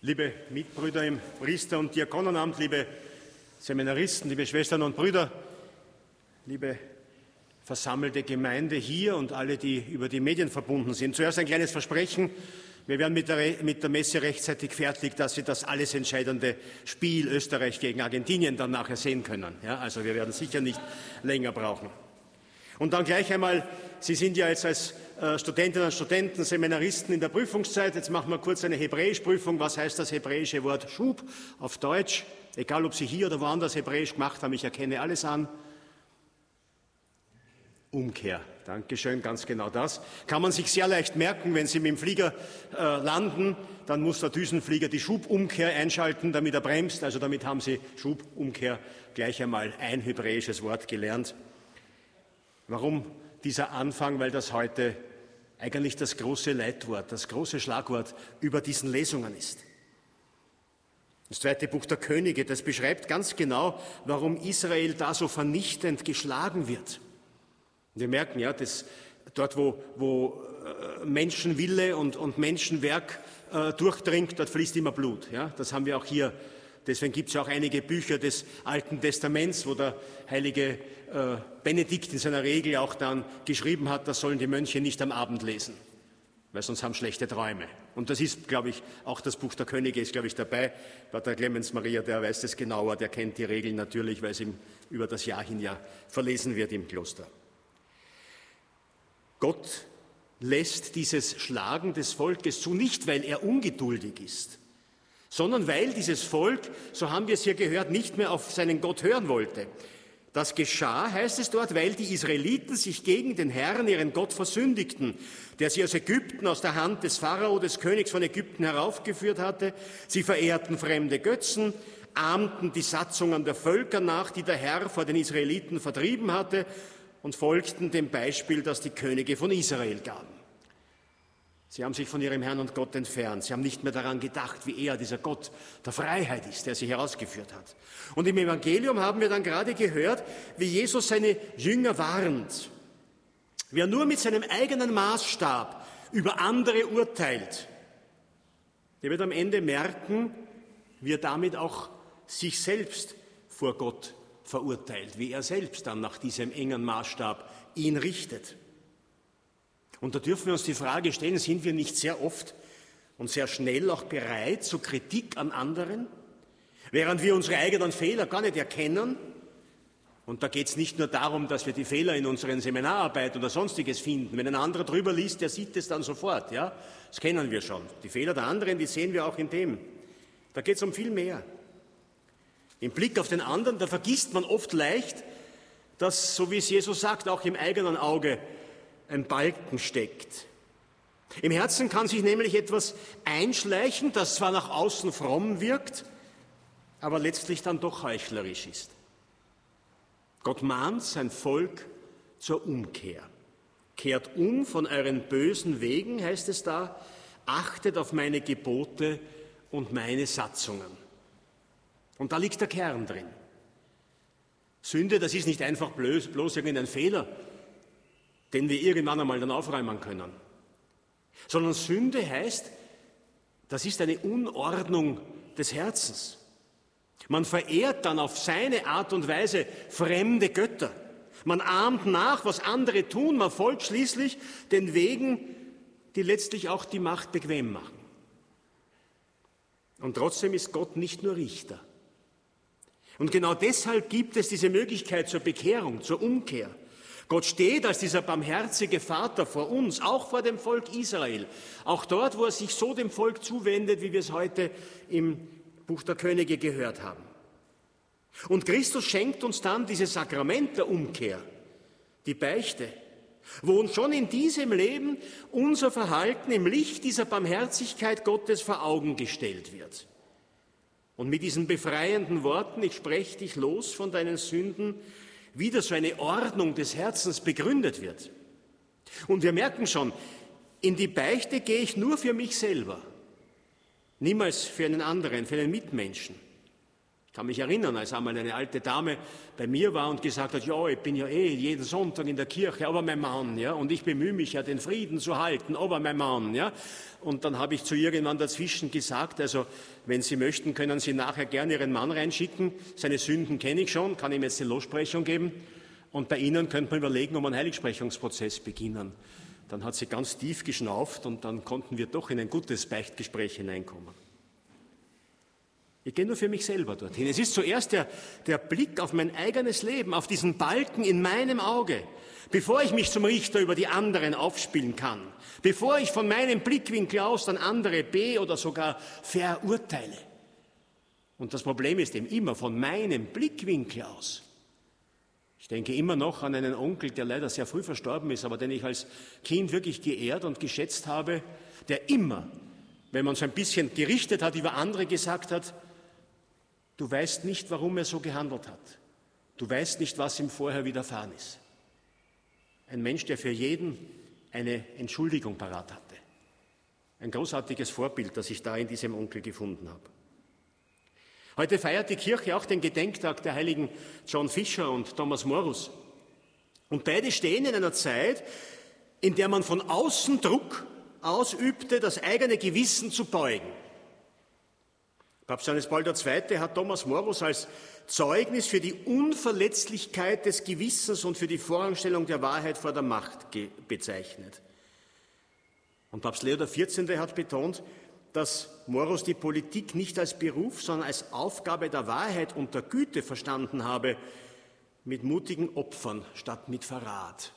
Liebe Mitbrüder im Priester- und Diakonenamt, liebe Seminaristen, liebe Schwestern und Brüder, liebe versammelte Gemeinde hier und alle, die über die Medien verbunden sind. Zuerst ein kleines Versprechen. Wir werden mit der Messe rechtzeitig fertig, dass Sie das alles entscheidende Spiel Österreich gegen Argentinien dann nachher sehen können. Ja, also wir werden sicher nicht länger brauchen. Und dann gleich einmal, Sie sind ja jetzt als Studentinnen und Studenten, Seminaristen in der Prüfungszeit. Jetzt machen wir kurz eine Hebräischprüfung. Was heißt das hebräische Wort Schub auf Deutsch? Egal, ob Sie hier oder woanders Hebräisch gemacht haben, ich erkenne alles an. Umkehr. Dankeschön, ganz genau das. Kann man sich sehr leicht merken, wenn Sie mit dem Flieger landen, dann muss der Düsenflieger die Schubumkehr einschalten, damit er bremst. Also damit haben Sie Schubumkehr gleich einmal ein hebräisches Wort gelernt. Warum dieser Anfang? Weil das heute eigentlich das große Leitwort, das große Schlagwort über diesen Lesungen ist. Das zweite Buch der Könige, das beschreibt ganz genau, warum Israel da so vernichtend geschlagen wird. Und wir merken ja, dass dort, wo Menschenwille und Menschenwerk durchdringt, dort fließt immer Blut. Ja? Das haben wir auch hier. Deswegen gibt es ja auch einige Bücher des Alten Testaments, wo der heilige Benedikt in seiner Regel auch dann geschrieben hat, das sollen die Mönche nicht am Abend lesen, weil sonst haben schlechte Träume. Und das ist, glaube ich, auch das Buch der Könige ist, glaube ich, dabei. Pater Clemens Maria, der weiß das genauer, der kennt die Regeln natürlich, weil es ihm über das Jahr hin ja verlesen wird im Kloster. Gott lässt dieses Schlagen des Volkes zu, nicht weil er ungeduldig ist, sondern weil dieses Volk, so haben wir es hier gehört, nicht mehr auf seinen Gott hören wollte. Das geschah, heißt es dort, weil die Israeliten sich gegen den Herrn, ihren Gott, versündigten, der sie aus Ägypten, aus der Hand des Pharao, des Königs von Ägypten, heraufgeführt hatte. Sie verehrten fremde Götzen, ahmten die Satzungen der Völker nach, die der Herr vor den Israeliten vertrieben hatte, und folgten dem Beispiel, das die Könige von Israel gaben. Sie haben sich von ihrem Herrn und Gott entfernt. Sie haben nicht mehr daran gedacht, wie er, dieser Gott der Freiheit ist, der sie herausgeführt hat. Und im Evangelium haben wir dann gerade gehört, wie Jesus seine Jünger warnt. Wer nur mit seinem eigenen Maßstab über andere urteilt, der wird am Ende merken, wie er damit auch sich selbst vor Gott verurteilt, wie er selbst dann nach diesem engen Maßstab ihn richtet. Und da dürfen wir uns die Frage stellen, sind wir nicht sehr oft und sehr schnell auch bereit zur Kritik an anderen, während wir unsere eigenen Fehler gar nicht erkennen? Und da geht es nicht nur darum, dass wir die Fehler in unseren Seminararbeiten oder Sonstiges finden. Wenn ein anderer drüber liest, der sieht es dann sofort. Ja? Das kennen wir schon. Die Fehler der anderen, die sehen wir auch in dem. Da geht es um viel mehr. Im Blick auf den anderen, da vergisst man oft leicht, dass, so wie es Jesus sagt, auch im eigenen Auge ein Balken steckt. Im Herzen kann sich nämlich etwas einschleichen, das zwar nach außen fromm wirkt, aber letztlich dann doch heuchlerisch ist. Gott mahnt sein Volk zur Umkehr. Kehrt um von euren bösen Wegen, heißt es da, achtet auf meine Gebote und meine Satzungen. Und da liegt der Kern drin. Sünde, das ist nicht einfach bloß irgendein Fehler, den wir irgendwann einmal dann aufräumen können. Sondern Sünde heißt, das ist eine Unordnung des Herzens. Man verehrt dann auf seine Art und Weise fremde Götter. Man ahmt nach, was andere tun, man folgt schließlich den Wegen, die letztlich auch die Macht bequem machen. Und trotzdem ist Gott nicht nur Richter. Und genau deshalb gibt es diese Möglichkeit zur Bekehrung, zur Umkehr. Gott steht als dieser barmherzige Vater vor uns, auch vor dem Volk Israel. Auch dort, wo er sich so dem Volk zuwendet, wie wir es heute im Buch der Könige gehört haben. Und Christus schenkt uns dann dieses Sakrament der Umkehr, die Beichte, wo uns schon in diesem Leben unser Verhalten im Licht dieser Barmherzigkeit Gottes vor Augen gestellt wird. Und mit diesen befreienden Worten, ich spreche dich los von deinen Sünden, wieder so eine Ordnung des Herzens begründet wird. Und wir merken schon, in die Beichte gehe ich nur für mich selber, niemals für einen anderen, für einen Mitmenschen. Ich kann mich erinnern, als einmal eine alte Dame bei mir war und gesagt hat, ja, ich bin ja jeden Sonntag in der Kirche, aber mein Mann, ja, und ich bemühe mich ja, den Frieden zu halten, aber mein Mann, ja. Und dann habe ich zu ihr irgendwann dazwischen gesagt, also, wenn Sie möchten, können Sie nachher gerne Ihren Mann reinschicken. Seine Sünden kenne ich schon, kann ihm jetzt die Lossprechung geben. Und bei Ihnen könnte man überlegen, ob wir einen Heiligsprechungsprozess beginnen. Dann hat sie ganz tief geschnauft und dann konnten wir doch in ein gutes Beichtgespräch hineinkommen. Ich gehe nur für mich selber dorthin. Es ist zuerst der Blick auf mein eigenes Leben, auf diesen Balken in meinem Auge, bevor ich mich zum Richter über die anderen aufspielen kann, bevor ich von meinem Blickwinkel aus dann andere oder sogar verurteile. Und das Problem ist eben immer von meinem Blickwinkel aus. Ich denke immer noch an einen Onkel, der leider sehr früh verstorben ist, aber den ich als Kind wirklich geehrt und geschätzt habe, der immer, wenn man so ein bisschen gerichtet hat, über andere gesagt hat, du weißt nicht, warum er so gehandelt hat. Du weißt nicht, was ihm vorher widerfahren ist. Ein Mensch, der für jeden eine Entschuldigung parat hatte. Ein großartiges Vorbild, das ich da in diesem Onkel gefunden habe. Heute feiert die Kirche auch den Gedenktag der heiligen John Fisher und Thomas Morus. Und beide stehen in einer Zeit, in der man von außen Druck ausübte, das eigene Gewissen zu beugen. Papst Johannes Paul II. Hat Thomas Morus als Zeugnis für die Unverletzlichkeit des Gewissens und für die Vorrangstellung der Wahrheit vor der Macht bezeichnet. Und Papst Leo XIV. Hat betont, dass Morus die Politik nicht als Beruf, sondern als Aufgabe der Wahrheit und der Güte verstanden habe, mit mutigen Opfern statt mit Verrat.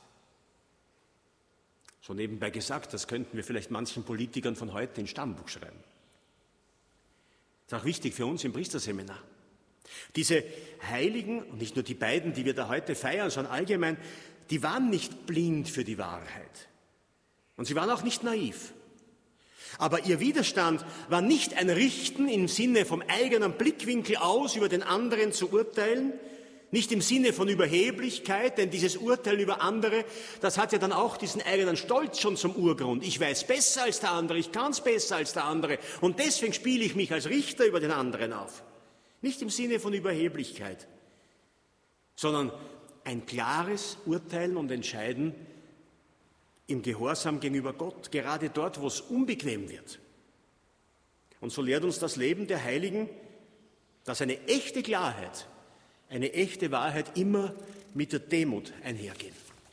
So nebenbei gesagt, das könnten wir vielleicht manchen Politikern von heute ins Stammbuch schreiben. Das ist auch wichtig für uns im Priesterseminar. Diese Heiligen, und nicht nur die beiden, die wir da heute feiern, sondern allgemein, die waren nicht blind für die Wahrheit. Und sie waren auch nicht naiv. Aber ihr Widerstand war nicht ein Richten im Sinne vom eigenen Blickwinkel aus über den anderen zu urteilen, nicht im Sinne von Überheblichkeit, denn dieses Urteilen über andere, das hat ja dann auch diesen eigenen Stolz schon zum Urgrund. Ich weiß besser als der andere, ich kann es besser als der andere und deswegen spiele ich mich als Richter über den anderen auf. Nicht im Sinne von Überheblichkeit, sondern ein klares Urteilen und Entscheiden im Gehorsam gegenüber Gott, gerade dort, wo es unbequem wird. Und so lehrt uns das Leben der Heiligen, dass eine echte Klarheit, eine echte Wahrheit immer mit der Demut einhergehen.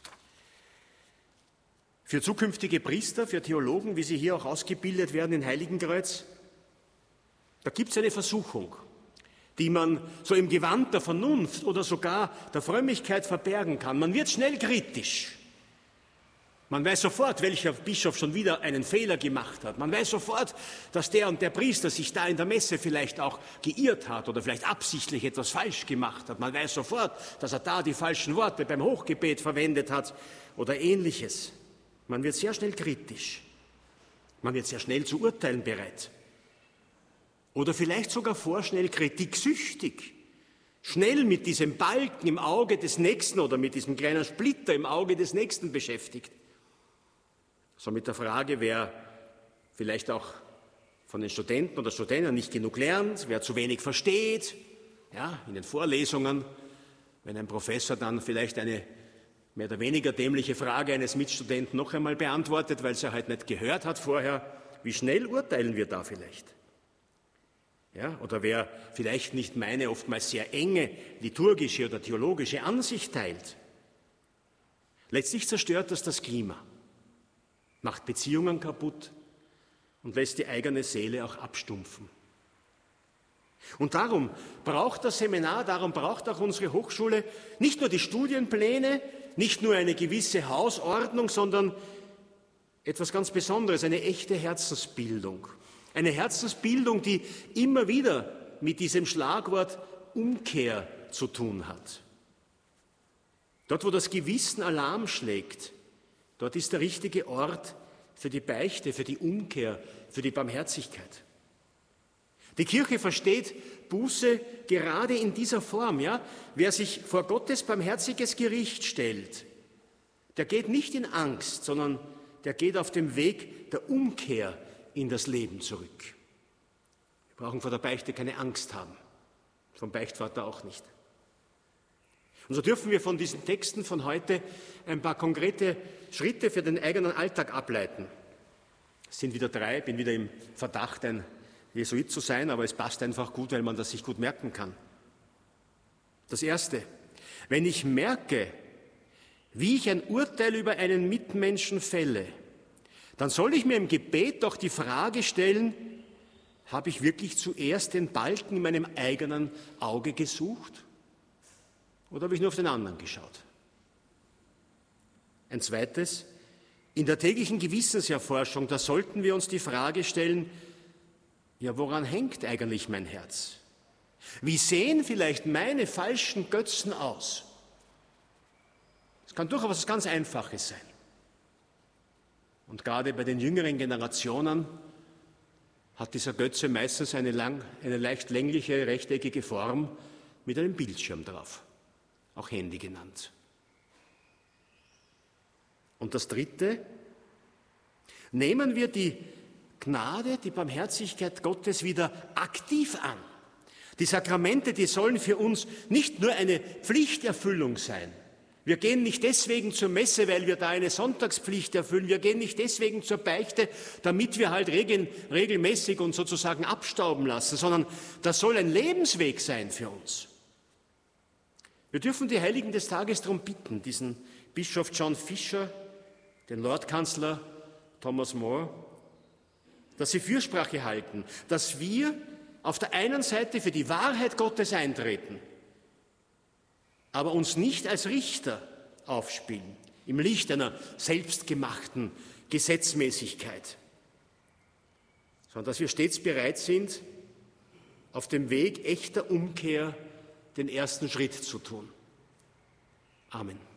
Für zukünftige Priester, für Theologen, wie sie hier auch ausgebildet werden in Heiligenkreuz, da gibt es eine Versuchung, die man so im Gewand der Vernunft oder sogar der Frömmigkeit verbergen kann. Man wird schnell kritisch. Man weiß sofort, welcher Bischof schon wieder einen Fehler gemacht hat. Man weiß sofort, dass der und der Priester sich da in der Messe vielleicht auch geirrt hat oder vielleicht absichtlich etwas falsch gemacht hat. Man weiß sofort, dass er da die falschen Worte beim Hochgebet verwendet hat oder Ähnliches. Man wird sehr schnell kritisch. Man wird sehr schnell zu urteilen bereit. Oder vielleicht sogar vorschnell kritiksüchtig. Schnell mit diesem Balken im Auge des Nächsten oder mit diesem kleinen Splitter im Auge des Nächsten beschäftigt. So mit der Frage, wer vielleicht auch von den Studenten oder Studenten nicht genug lernt, wer zu wenig versteht, ja, in den Vorlesungen, wenn ein Professor dann vielleicht eine mehr oder weniger dämliche Frage eines Mitstudenten noch einmal beantwortet, weil es er halt nicht gehört hat vorher, wie schnell urteilen wir da vielleicht? Ja, oder wer vielleicht nicht meine oftmals sehr enge liturgische oder theologische Ansicht teilt. Letztlich zerstört das Klima, macht Beziehungen kaputt und lässt die eigene Seele auch abstumpfen. Und darum braucht das Seminar, darum braucht auch unsere Hochschule nicht nur die Studienpläne, nicht nur eine gewisse Hausordnung, sondern etwas ganz Besonderes, eine echte Herzensbildung. Eine Herzensbildung, die immer wieder mit diesem Schlagwort Umkehr zu tun hat. Dort, wo das Gewissen Alarm schlägt, dort ist der richtige Ort für die Beichte, für die Umkehr, für die Barmherzigkeit. Die Kirche versteht Buße gerade in dieser Form. Ja? Wer sich vor Gottes barmherziges Gericht stellt, der geht nicht in Angst, sondern der geht auf dem Weg der Umkehr in das Leben zurück. Wir brauchen vor der Beichte keine Angst haben. vom Beichtvater auch nicht. Und so dürfen wir von diesen Texten von heute ein paar konkrete Schritte für den eigenen Alltag ableiten. Es sind wieder 3, bin wieder im Verdacht, ein Jesuit zu sein, aber es passt einfach gut, weil man das sich gut merken kann. Das Erste, wenn ich merke, wie ich ein Urteil über einen Mitmenschen fälle, dann soll ich mir im Gebet doch die Frage stellen, habe ich wirklich zuerst den Balken in meinem eigenen Auge gesucht? Oder habe ich nur auf den anderen geschaut? Ein zweites, in der täglichen Gewissenserforschung, da sollten wir uns die Frage stellen, ja, woran hängt eigentlich mein Herz? Wie sehen vielleicht meine falschen Götzen aus? Es kann durchaus etwas ganz Einfaches sein. Und gerade bei den jüngeren Generationen hat dieser Götze meistens eine leicht längliche, rechteckige Form mit einem Bildschirm drauf, auch Handy genannt. Und das Dritte, nehmen wir die Gnade, die Barmherzigkeit Gottes wieder aktiv an. Die Sakramente, die sollen für uns nicht nur eine Pflichterfüllung sein. Wir gehen nicht deswegen zur Messe, weil wir da eine Sonntagspflicht erfüllen. Wir gehen nicht deswegen zur Beichte, damit wir halt regelmäßig uns sozusagen abstauben lassen, sondern das soll ein Lebensweg sein für uns. Wir dürfen die Heiligen des Tages darum bitten, diesen Bischof John Fisher, den Lordkanzler Thomas More, dass sie Fürsprache halten, dass wir auf der einen Seite für die Wahrheit Gottes eintreten, aber uns nicht als Richter aufspielen, im Licht einer selbstgemachten Gesetzmäßigkeit, sondern dass wir stets bereit sind, auf dem Weg echter Umkehr den ersten Schritt zu tun. Amen.